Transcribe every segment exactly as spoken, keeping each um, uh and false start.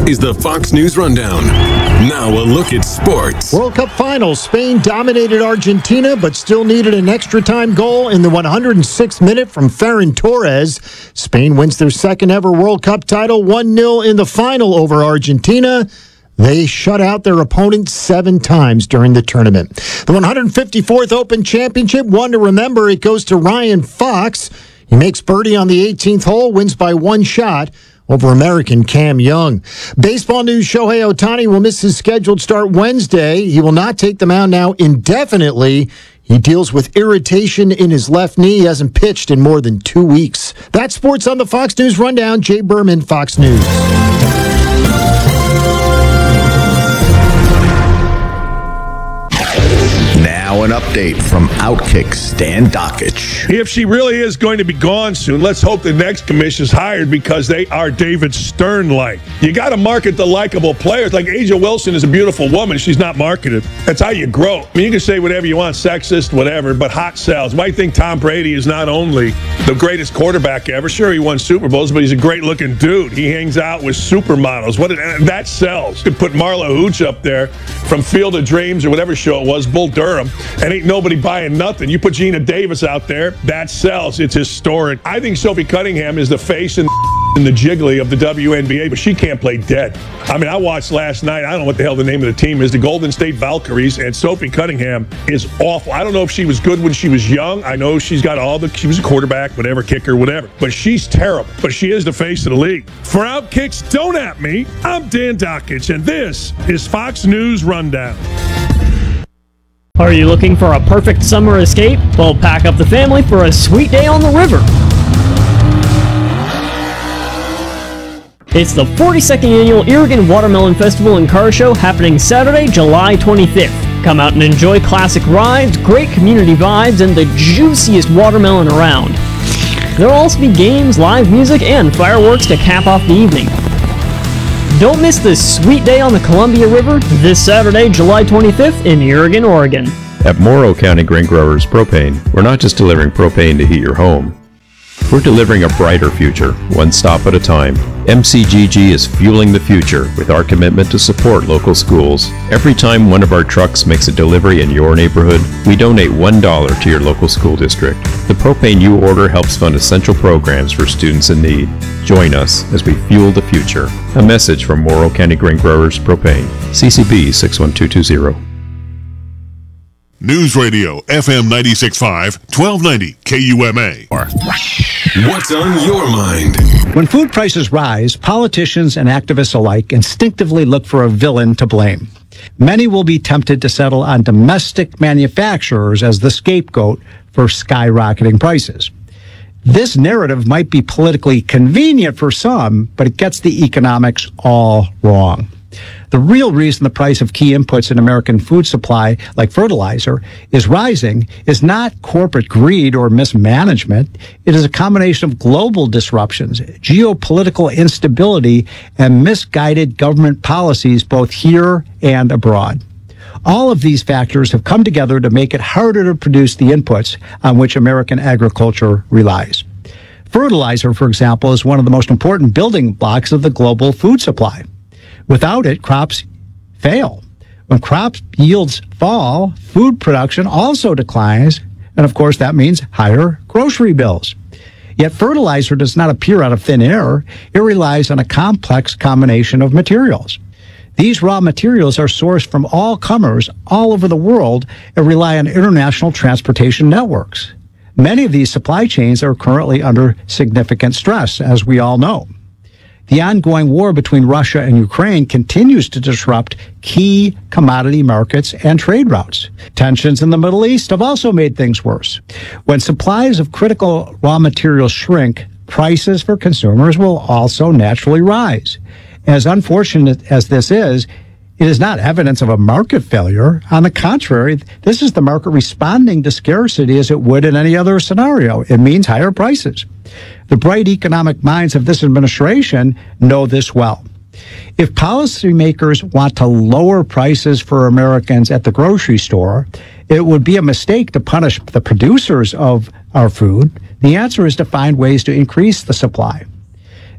is the Fox News Rundown. Now a look at sports. World Cup Finals. Spain dominated Argentina, but still needed an extra time goal in the one hundred sixth minute from Ferran Torres. Spain wins their second ever World Cup title, one nil in the final over Argentina. They shut out their opponent seven times during the tournament. The one hundred fifty-fourth Open Championship, one to remember. It goes to Ryan Fox. He makes birdie on the eighteenth hole, wins by one shot over American Cam Young. Baseball news, Shohei Ohtani will miss his scheduled start Wednesday. He will not take the mound now indefinitely. He deals with irritation in his left knee. He hasn't pitched in more than two weeks. That's sports on the Fox News Rundown. Jay Berman, Fox News. Now an update from Outkick Stan Dockich. If she really is going to be gone soon, let's hope the next commission is hired because they are David Stern-like. You got to market the likable players. Like Aja Wilson is a beautiful woman. She's not marketed. That's how you grow. I mean, you can say whatever you want, sexist, whatever, but hot sells. Why think Tom Brady is not only the greatest quarterback ever? Sure, he won Super Bowls, but he's a great-looking dude. He hangs out with supermodels. What that sells. You could put Marla Hooch up there from Field of Dreams or whatever show it was, Bull Durham, and ain't nobody buying nothing. You put Gina Davis out there, that sells. It's historic. I think Sophie Cunningham is the face and the jiggly of the W N B A, but she can't play dead. I mean, I watched last night. I don't know what the hell the name of the team is, the Golden State Valkyries, and Sophie Cunningham is awful. I don't know if she was good when she was young. I know she's got all the, she was a quarterback, whatever, kicker, whatever, but she's terrible. But she is the face of the league. For Outkicks, don't at me. I'm Dan Dockich, and this is Fox News Rundown. Are you looking for a perfect summer escape? Well, pack up the family for a sweet day on the river. It's the forty-second Annual Irrigan Watermelon Festival and Car Show happening Saturday, July twenty-fifth. Come out and enjoy classic rides, great community vibes, and the juiciest watermelon around. There will also be games, live music, and fireworks to cap off the evening. Don't miss this sweet day on the Columbia River this Saturday, July twenty-fifth in Irrigan, Oregon. At Morrow County Grain Growers Propane, we're not just delivering propane to heat your home. We're delivering a brighter future, one stop at a time. M C G G is fueling the future with our commitment to support local schools. Every time one of our trucks makes a delivery in your neighborhood, we donate one dollar to your local school district. The propane you order helps fund essential programs for students in need. Join us as we fuel the future. A message from Morrow County Grain Growers Propane. C C B six one two two zero. News Radio, F M ninety-six point five, twelve ninety K U M A. What's on your mind? When food prices rise, politicians and activists alike instinctively look for a villain to blame. Many will be tempted to settle on domestic manufacturers as the scapegoat for skyrocketing prices. This narrative might be politically convenient for some, but it gets the economics all wrong. The real reason the price of key inputs in American food supply, like fertilizer, is rising is not corporate greed or mismanagement. It is a combination of global disruptions, geopolitical instability, and misguided government policies both here and abroad. All of these factors have come together to make it harder to produce the inputs on which American agriculture relies. Fertilizer, for example, is one of the most important building blocks of the global food supply. Without it, crops fail. When crop yields fall, food production also declines, and of course that means higher grocery bills. Yet fertilizer does not appear out of thin air. It relies on a complex combination of materials. These raw materials are sourced from all comers all over the world and rely on international transportation networks. Many of these supply chains are currently under significant stress, as we all know. The ongoing war between Russia and Ukraine continues to disrupt key commodity markets and trade routes. Tensions in the Middle East have also made things worse. When supplies of critical raw materials shrink, prices for consumers will also naturally rise. As unfortunate as this is, it is not evidence of a market failure. On the contrary, this is the market responding to scarcity as it would in any other scenario. It means higher prices. The bright economic minds of this administration know this well. If policymakers want to lower prices for Americans at the grocery store, it would be a mistake to punish the producers of our food. The answer is to find ways to increase the supply.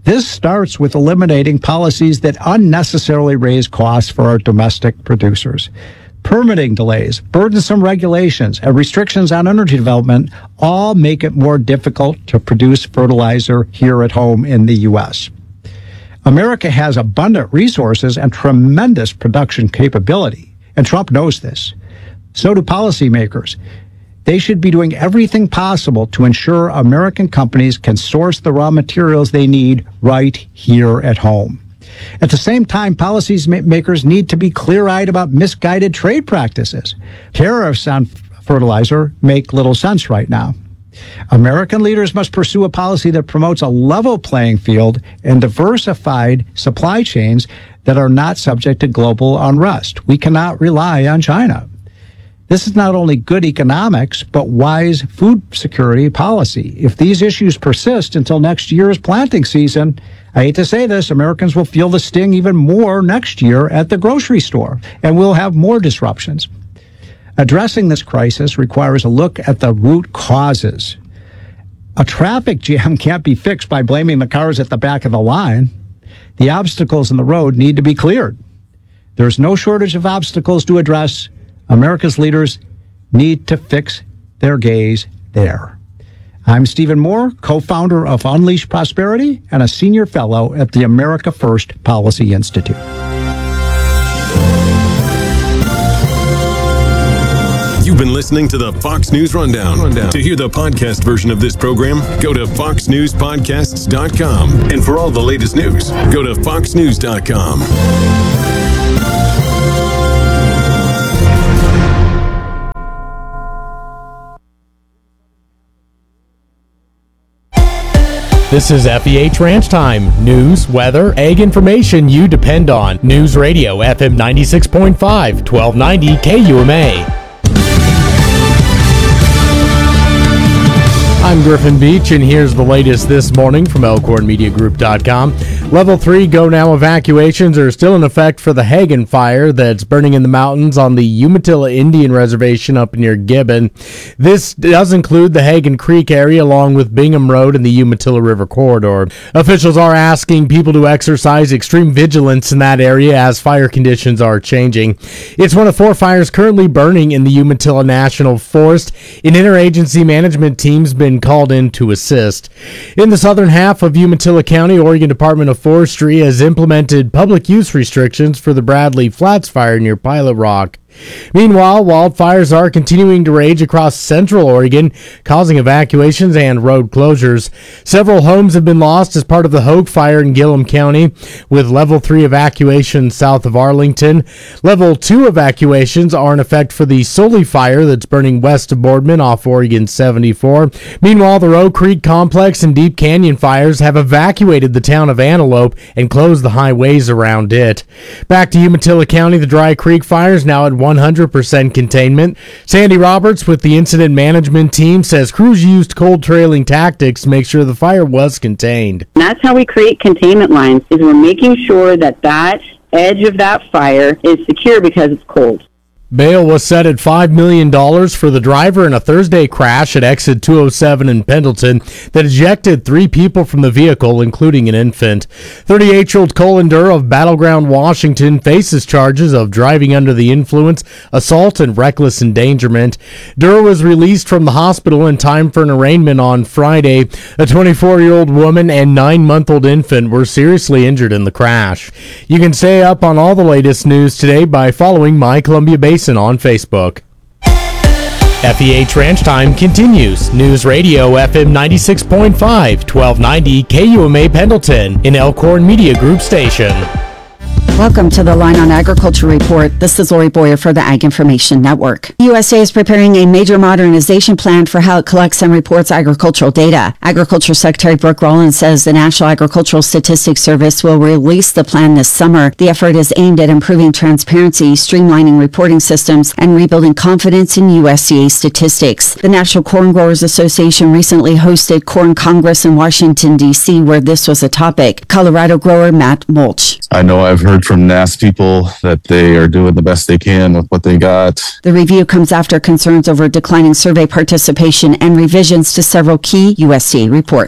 This starts with eliminating policies that unnecessarily raise costs for our domestic producers. Permitting delays, burdensome regulations, and restrictions on energy development all make it more difficult to produce fertilizer here at home in the U S. America has abundant resources and tremendous production capability, and Trump knows this. So do policymakers. They should be doing everything possible to ensure American companies can source the raw materials they need right here at home. At the same time, policymakers need to be clear-eyed about misguided trade practices. Tariffs on fertilizer make little sense right now. American leaders must pursue a policy that promotes a level playing field and diversified supply chains that are not subject to global unrest. We cannot rely on China. This is not only good economics, but wise food security policy. If these issues persist until next year's planting season, I hate to say this, Americans will feel the sting even more next year at the grocery store, and we'll have more disruptions. Addressing this crisis requires a look at the root causes. A traffic jam can't be fixed by blaming the cars at the back of the line. The obstacles in the road need to be cleared. There's no shortage of obstacles to address. America's leaders need to fix their gaze there. I'm Stephen Moore, co-founder of Unleash Prosperity and a senior fellow at the America First Policy Institute. You've been listening to the Fox News Rundown. Rundown. To hear the podcast version of this program, go to fox news podcasts dot com. And for all the latest news, go to fox news dot com. This is F E H Ranch Time. News, weather, ag information you depend on. News Radio, F M ninety-six point five, twelve ninety K U M A. I'm Griffin Beach, and here's the latest this morning from elkhorn media group dot com. Level three Go Now evacuations are still in effect for the Hagen fire that's burning in the mountains on the Umatilla Indian Reservation up near Gibbon. This does include the Hagen Creek area along with Bingham Road and the Umatilla River corridor. Officials are asking people to exercise extreme vigilance in that area as fire conditions are changing. It's one of four fires currently burning in the Umatilla National Forest. An interagency management team's been called in to assist. In the southern half of Umatilla County, Oregon Department of Forestry has implemented public use restrictions for the Bradley Flats fire near Pilot Rock. Meanwhile, wildfires are continuing to rage across central Oregon, causing evacuations and road closures. Several homes have been lost as part of the Hogue fire in Gillum County, with level three evacuations south of Arlington. Level two evacuations are in effect for the Sully fire that's burning west of Boardman off Oregon seventy-four. Meanwhile, the Roe Creek Complex and Deep Canyon fires have evacuated the town of Antelope and closed the highways around it. Back to Umatilla County, the Dry Creek fire is now at one hundred percent containment. Sandy Roberts with the incident management team says crews used cold trailing tactics to make sure the fire was contained. And that's how we create containment lines, is we're making sure that that edge of that fire is secure because it's cold. Bail was set at five million dollars for the driver in a Thursday crash at exit two oh seven in Pendleton that ejected three people from the vehicle, including an infant. thirty-eight-year-old Colin Durr of Battleground, Washington, faces charges of driving under the influence, assault, and reckless endangerment. Durr was released from the hospital in time for an arraignment on Friday. A twenty-four-year-old woman and nine-month-old infant were seriously injured in the crash. You can stay up on all the latest news today by following My Columbia Basin on Facebook. F E H Ranch Time continues. News Radio F M ninety-six point five, twelve ninety K U M A Pendleton, an Elkhorn Media Group station. Welcome to the Line on Agriculture Report. This is Lori Boyer for the Ag Information Network. U S D A is preparing a major modernization plan for how it collects and reports agricultural data. Agriculture Secretary Brooke Rollins says the National Agricultural Statistics Service will release the plan this summer. The effort is aimed at improving transparency, streamlining reporting systems, and rebuilding confidence in U S D A statistics. The National Corn Growers Association recently hosted Corn Congress in Washington, D C, where this was a topic. Colorado grower Matt Mulch. I know I've heard from N A S people that they are doing the best they can with what they got. The review comes after concerns over declining survey participation and revisions to several key U S D A reports.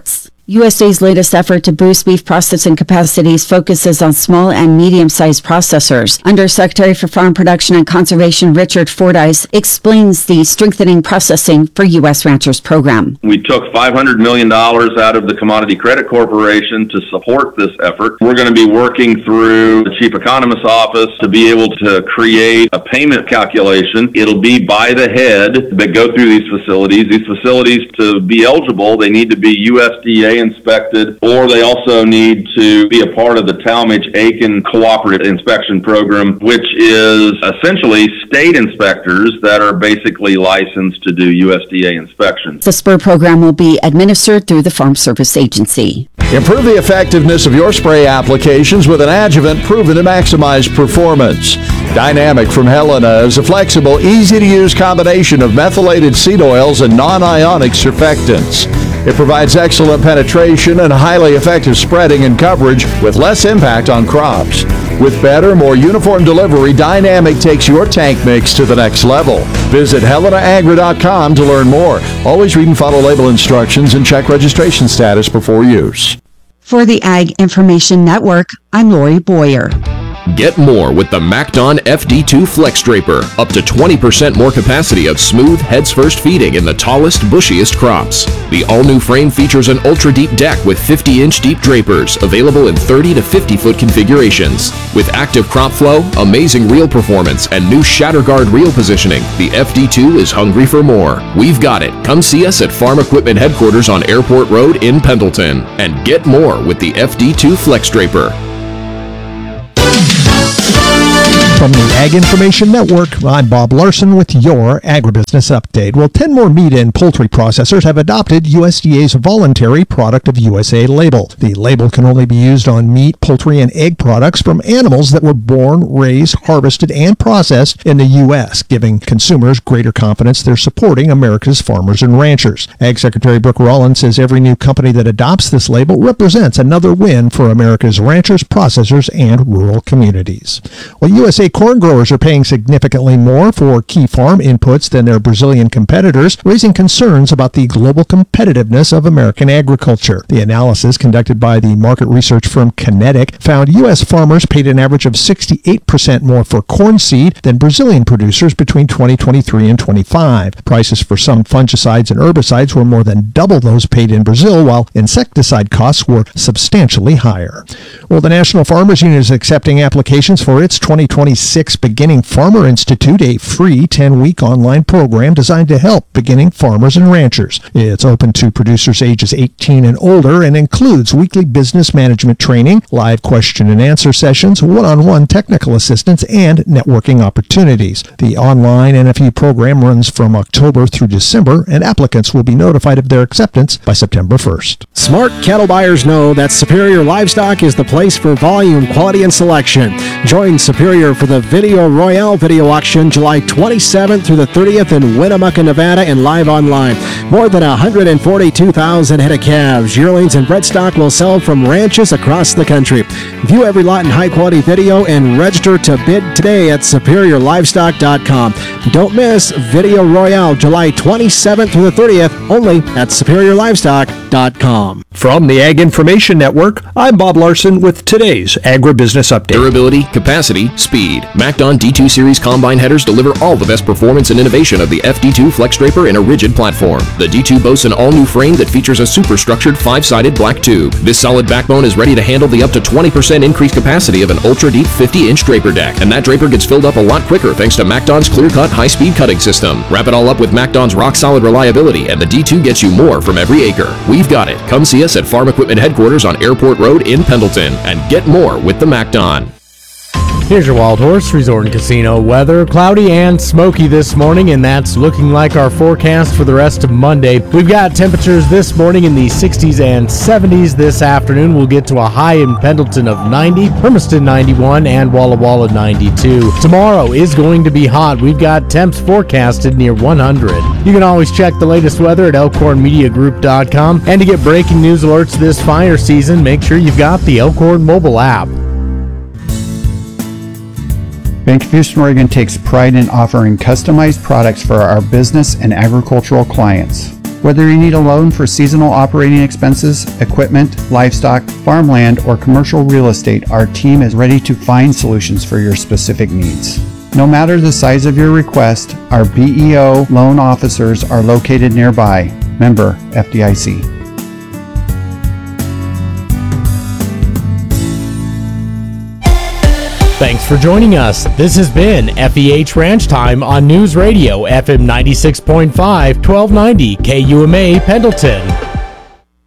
U S Day's latest effort to boost beef processing capacities focuses on small and medium-sized processors. Undersecretary for Farm Production and Conservation Richard Fordyce explains the Strengthening Processing for U S Ranchers program. We took five hundred million dollars out of the Commodity Credit Corporation to support this effort. We're going to be working through the Chief Economist's office to be able to create a payment calculation. It'll be by the head that go through these facilities. These facilities, to be eligible, they need to be U S D A inspected, or they also need to be a part of the Talmadge-Aiken Cooperative Inspection Program, which is essentially state inspectors that are basically licensed to do U S D A inspections. The SPUR program will be administered through the Farm Service Agency. Improve the effectiveness of your spray applications with an adjuvant proven to maximize performance. Dynamic from Helena is a flexible, easy-to-use combination of methylated seed oils and non-ionic surfactants. It provides excellent penetration and highly effective spreading and coverage with less impact on crops. With better, more uniform delivery, Dynamic takes your tank mix to the next level. Visit helena agra dot com to learn more. Always read and follow label instructions and check registration status before use. For the Ag Information Network, I'm Lori Boyer. Get more with the MacDon F D two Flex Draper. Up to twenty percent more capacity of smooth, heads-first feeding in the tallest, bushiest crops. The all-new frame features an ultra-deep deck with fifty inch deep drapers, available in thirty to fifty foot configurations. With active crop flow, amazing reel performance, and new shatter guard reel positioning, the F D two is hungry for more. We've got it. Come see us at Farm Equipment Headquarters on Airport Road in Pendleton. And get more with the F D two Flex Draper. From the Ag Information Network, I'm Bob Larson with your Agribusiness Update. Well, ten more meat and poultry processors have adopted U S D A's voluntary Product of U S A label. The label can only be used on meat, poultry, and egg products from animals that were born, raised, harvested, and processed in the U S, giving consumers greater confidence they're supporting America's farmers and ranchers. Ag Secretary Brooke Rollins says every new company that adopts this label represents another win for America's ranchers, processors, and rural communities. Well, U S A corn growers are paying significantly more for key farm inputs than their Brazilian competitors, raising concerns about the global competitiveness of American agriculture. The analysis conducted by the market research firm Kinetic found U S farmers paid an average of sixty-eight percent more for corn seed than Brazilian producers between twenty twenty-three and twenty-five. Prices for some fungicides and herbicides were more than double those paid in Brazil, while insecticide costs were substantially higher. Well, the National Farmers Union is accepting applications for its twenty twenty-six Beginning Farmer Institute, a free ten-week online program designed to help beginning farmers and ranchers. It's open to producers ages eighteen and older and includes weekly business management training, live question and answer sessions, one-on-one technical assistance, and networking opportunities. The online N F U program runs from October through December, and applicants will be notified of their acceptance by September first. Smart cattle buyers know that Superior Livestock is the place for volume, quality, and selection. Join Superior for the Video Royale Video Auction July twenty-seventh through the thirtieth in Winnemucca, Nevada, and live online. More than one hundred forty-two thousand head of calves, yearlings, and bred stock will sell from ranches across the country. View every lot in high-quality video and register to bid today at superior livestock dot com. Don't miss Video Royale July twenty-seventh through the thirtieth, only at superior livestock dot com. From the Ag Information Network, I'm Bob Larson with today's Agribusiness Update. Durability, capacity, speed. MacDon D two Series combine headers deliver all the best performance and innovation of the F D two Flex Draper in a rigid platform. The D two boasts an all-new frame that features a superstructured five-sided black tube. This solid backbone is ready to handle the up to twenty percent increased capacity of an ultra-deep fifty inch draper deck, and that draper gets filled up a lot quicker thanks to MacDon's clear-cut high-speed cutting system. Wrap it all up with MacDon's rock-solid reliability, and the D two gets you more from every acre. We've got it. Come see us at Farm Equipment Headquarters on Airport Road in Pendleton, and get more with the MacDon. Here's your Wild Horse Resort and Casino weather. Cloudy and smoky this morning, and that's looking like our forecast for the rest of Monday. We've got temperatures this morning in the sixties and seventies. This afternoon, we'll get to a high in Pendleton of ninety, Hermiston ninety-one, and Walla Walla ninety-two. Tomorrow is going to be hot. We've got temps forecasted near one hundred. You can always check the latest weather at elkhorn media group dot com. And to get breaking news alerts this fire season, make sure you've got the Elkhorn mobile app. Bank of Houston, Oregon takes pride in offering customized products for our business and agricultural clients. Whether you need a loan for seasonal operating expenses, equipment, livestock, farmland, or commercial real estate, our team is ready to find solutions for your specific needs. No matter the size of your request, our B E O loan officers are located nearby. Member F D I C. Thanks for joining us. This has been F E H Ranch Time on News Radio F M ninety-six point five, twelve ninety K U M A Pendleton.